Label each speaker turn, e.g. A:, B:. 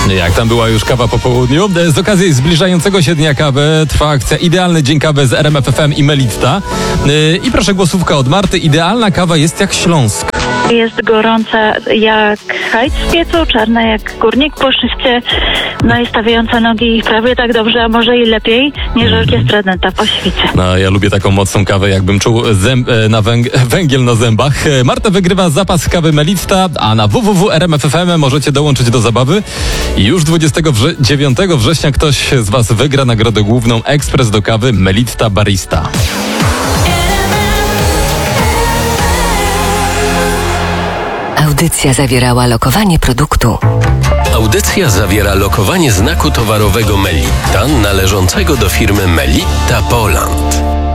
A: Jak tam była już kawa po południu? Z okazji zbliżającego się Dnia Kawy trwa akcja Idealny Dzień Kawy z RMF FM i Melitta. I proszę głosówka od Marty. Idealna kawa jest jak Śląsk.
B: Jest gorąca jak hajc w piecu, czarna jak górnik po szyście, no i stawiająca nogi prawie tak dobrze, a może i lepiej niż orkiestra dęta po świcie.
A: No, ja lubię taką mocną kawę, jakbym czuł węgiel na zębach. Marta wygrywa zapas kawy Melitta, a na www.rmf.fm możecie dołączyć do zabawy. I już 29 września ktoś z Was wygra nagrodę główną Ekspres do kawy Melitta Barista.
C: Audycja zawierała lokowanie produktu.
D: Audycja zawiera lokowanie znaku towarowego Melitta należącego do firmy Melitta Poland.